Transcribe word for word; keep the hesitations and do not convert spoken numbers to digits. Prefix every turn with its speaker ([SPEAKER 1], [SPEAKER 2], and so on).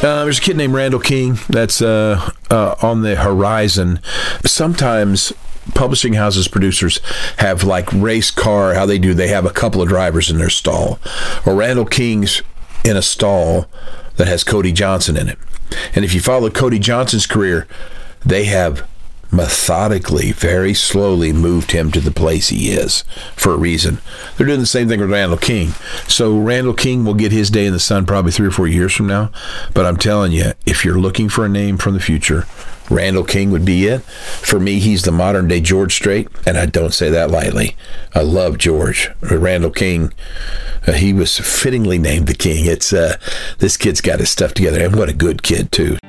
[SPEAKER 1] Uh, there's a kid named Randall King that's uh, uh, on the horizon. Sometimes publishing houses, producers have like race car, how they do, they have a couple of drivers in their stall. Or Randall King's in a stall that has Cody Johnson in it. And if you follow Cody Johnson's career, they have methodically, very slowly moved him to the place he is for a reason. They're doing the same thing with Randall King. So Randall King will get his day in the sun probably three or four years from now. But I'm telling you, if you're looking for a name from the future, Randall King would be it. For me, he's the modern day George Strait, and I don't say that lightly. I love George. Randall King, uh, he was fittingly named the King. It's uh, this kid's got his stuff together, and what a good kid too.